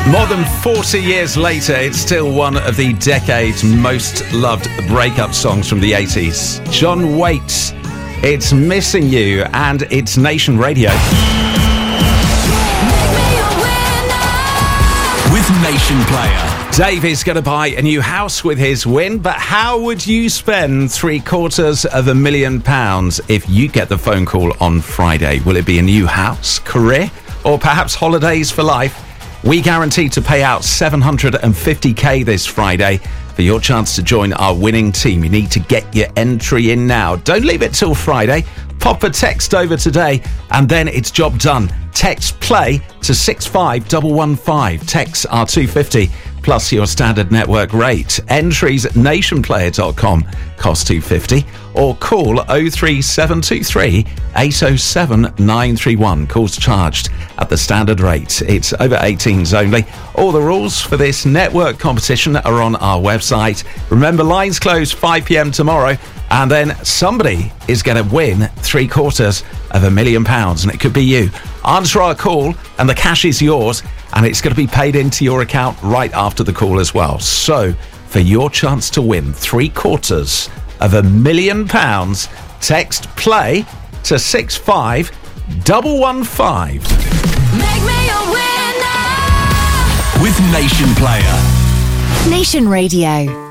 More than 40 years later, it's still one of the decade's most loved breakup songs from the 80s. John Waite, it's Missing You, and it's Nation Radio. With Nation Player. Dave is going to buy a new house with his win, but how would you spend £750,000 if you get the phone call on Friday? Will it be a new house, career, or perhaps holidays for life? We guarantee to pay out $750,000 this Friday. For your chance to join our winning team, you need to get your entry in now. Don't leave it till Friday. Pop a text over today, and then it's job done. Text play to 65115. Texts are $2.50 plus your standard network rate. Entries at nationplayer.com cost $2.50, or call 03723 807 931. Calls charged at the standard rate. It's over 18s only. All the rules for this network competition are on our website. Remember, lines close 5 p.m. tomorrow, and then somebody is going to win £750,000, and it could be you. Answer our call, and the cash is yours, and it's going to be paid into your account right after the call as well. So, for your chance to win £750,000, text play to 65115. Make me a winner with Nation Player. Nation Radio.